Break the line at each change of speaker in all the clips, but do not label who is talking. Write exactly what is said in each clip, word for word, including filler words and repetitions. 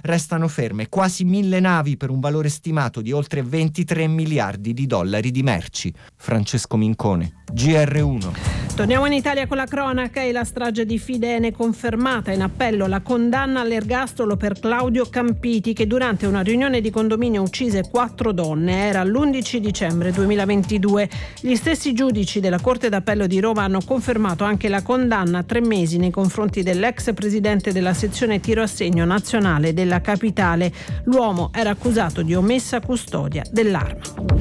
restano ferme quasi mille navi per un valore stimato di oltre ventitré miliardi di dollari di merci. Francesco Mincone, G R uno.
Torniamo in Italia con la cronaca e la strage di Fidene, confermata in appello la condanna all'ergastolo per Claudio Campiti, che durante una riunione di condominio uccise quattro donne. Era l'undici dicembre duemilaventidue. Gli stessi giudici della Corte d'Appello di Roma hanno confermato anche la condanna a tre mesi nei confronti dell'ex presidente della sezione tiro a segno nazionale della capitale. L'uomo era accusato di omessa custodia dell'arma.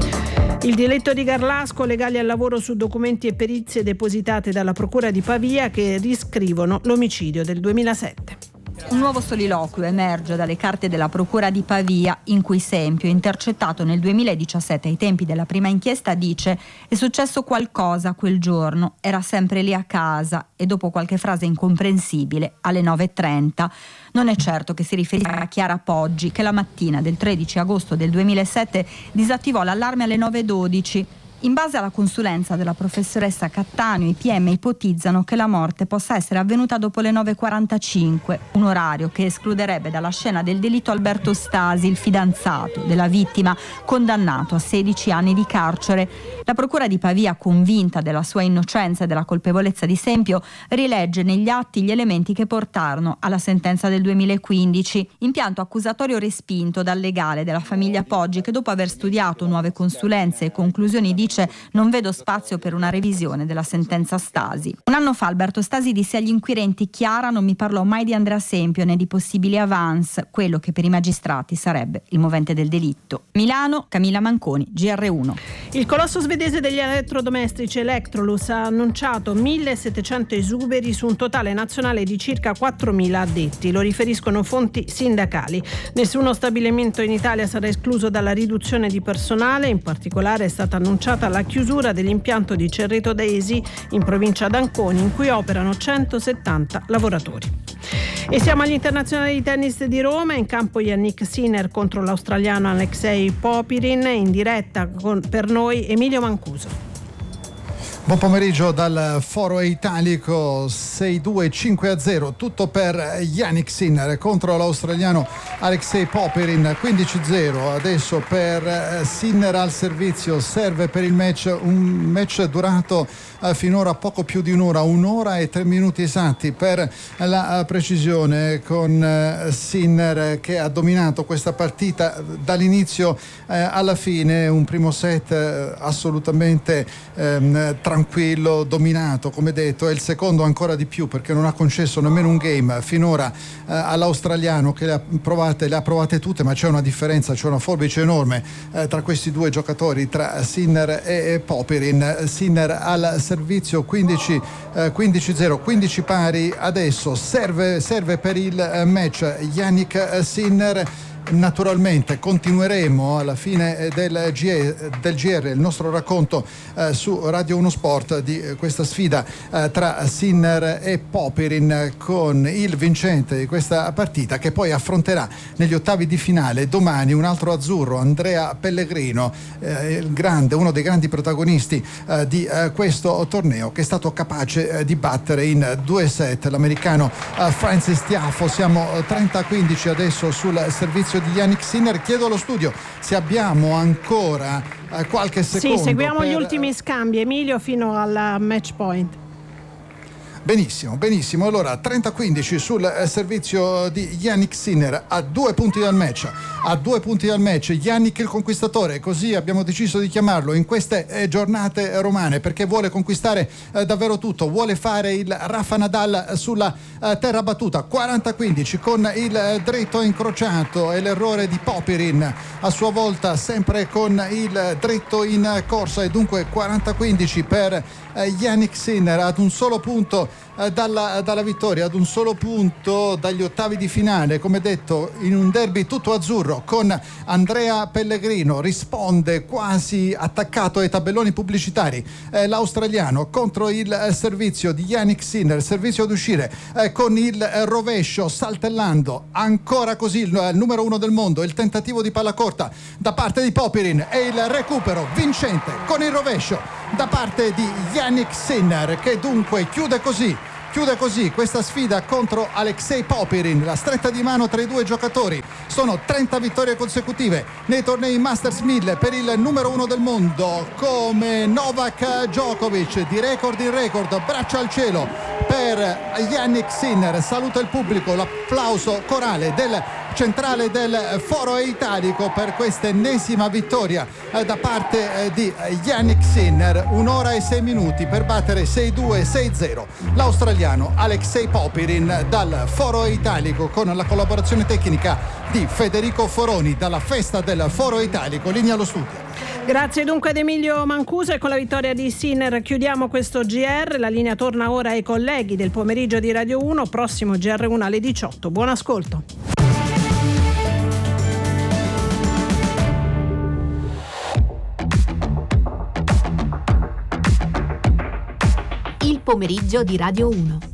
Il diletto di Garlasco, legali al lavoro su documenti e perizie depositate dalla Procura di Pavia che riscrivono l'omicidio del duemilasette.
Un nuovo soliloquio emerge dalle carte della Procura di Pavia, in cui Sempio, intercettato nel duemiladiciassette ai tempi della prima inchiesta, dice: è successo qualcosa quel giorno, era sempre lì a casa, e dopo qualche frase incomprensibile, alle nove e trenta. Non è certo che si riferisca a Chiara Poggi, che la mattina del tredici agosto del duemilasette disattivò l'allarme alle nove e dodici. In base alla consulenza della professoressa Cattaneo, i P M ipotizzano che la morte possa essere avvenuta dopo le nove e quarantacinque, un orario che escluderebbe dalla scena del delitto Alberto Stasi, il fidanzato della vittima, condannato a sedici anni di carcere. La Procura di Pavia, convinta della sua innocenza e della colpevolezza di Sempio, rilegge negli atti gli elementi che portarono alla sentenza del duemilaquindici, impianto accusatorio respinto dal legale della famiglia Poggi, che dopo aver studiato nuove consulenze e conclusioni dice: non vedo spazio per una revisione della sentenza Stasi. Un anno fa Alberto Stasi disse agli inquirenti: Chiara non mi parlò mai di Andrea Sempio né di possibili avance, quello che per i magistrati sarebbe il movente del delitto. Milano, Camilla Manconi, G R uno.
Il colosso svedese degli elettrodomestici Electrolux ha annunciato millesettecento esuberi su un totale nazionale di circa quattromila addetti, lo riferiscono fonti sindacali. Nessuno stabilimento in Italia sarà escluso dalla riduzione di personale, in particolare è stata annunciata la chiusura dell'impianto di Cerreto d'Esi in provincia d'Ancona, in cui operano centosettanta lavoratori. E siamo agli internazionali di tennis di Roma. In campo Jannik Sinner contro l'australiano Alexei Popirin. In diretta con, per noi Emilio Mancuso.
Buon pomeriggio dal Foro Italico. Sei due cinque a zero, tutto per Jannik Sinner contro l'australiano Alexei Popirin. Quindici zero adesso per Sinner al servizio, serve per il match, un match durato finora poco più di un'ora, un'ora e tre minuti esatti per la precisione, con Sinner che ha dominato questa partita dall'inizio alla fine. Un primo set assolutamente ehm, tranquillo, dominato, come detto, e il secondo ancora di più, perché non ha concesso nemmeno un game finora eh, all'australiano, che le ha provate, le ha provate tutte, ma c'è una differenza, c'è una forbice enorme eh, tra questi due giocatori, tra Sinner e Popirin. Sinner al servizio, quindici zero, quindici pari adesso, serve, serve per il match Jannik Sinner. Naturalmente continueremo alla fine del, G- del G R il nostro racconto eh, su Radio uno Sport di eh, questa sfida eh, tra Sinner e Popirin, con il vincente di questa partita che poi affronterà negli ottavi di finale domani un altro azzurro, Andrea Pellegrino, eh, il grande, uno dei grandi protagonisti eh, di eh, questo torneo, che è stato capace eh, di battere in due set l'americano eh, Francis Tiafoe. Siamo trenta a quindici adesso sul servizio di Jannik Sinner. Chiedo allo studio se abbiamo ancora eh, qualche secondo.
Sì, seguiamo
per...
gli ultimi scambi, Emilio, fino al match point.
Benissimo, benissimo. Allora, trenta a quindici sul eh, servizio di Jannik Sinner, a due punti dal match. A due punti dal match, Jannik il conquistatore, così abbiamo deciso di chiamarlo in queste eh, giornate romane, perché vuole conquistare eh, davvero tutto. Vuole fare il Rafa Nadal sulla eh, terra battuta. quaranta a quindici con il eh, dritto incrociato e l'errore di Popirin, a sua volta sempre con il dritto in corsa, e dunque quaranta a quindici per eh, Jannik Sinner, ad un solo punto Dalla, dalla vittoria, ad un solo punto dagli ottavi di finale, come detto, in un derby tutto azzurro, con Andrea Pellegrino. Risponde quasi attaccato ai tabelloni pubblicitari eh, l'australiano contro il eh, servizio di Jannik Sinner, servizio ad uscire eh, con il eh, rovescio, saltellando ancora così il, il numero uno del mondo. Il tentativo di palla corta da parte di Popirin e il recupero vincente con il rovescio da parte di Jannik Sinner, che dunque chiude così Chiude così questa sfida contro Alexei Popyrin, la stretta di mano tra i due giocatori. Sono trenta vittorie consecutive nei tornei Masters mille per il numero uno del mondo, come Novak Djokovic, di record in record, braccia al cielo per Jannik Sinner. Saluta il pubblico, l'applauso corale del centrale del Foro Italico per questa ennesima vittoria da parte di Jannik Sinner. Un'ora e sei minuti per battere sei due sei zero l'australiano Alexei Popyrin dal Foro Italico, con la collaborazione tecnica di Federico Foroni dalla festa del Foro Italico. Linea allo studio.
Grazie dunque ad Emilio Mancuso, e con la vittoria di Sinner chiudiamo questo G R. La linea torna ora ai colleghi del pomeriggio di Radio uno, prossimo G R uno alle diciotto. Buon ascolto.
Il pomeriggio di Radio uno.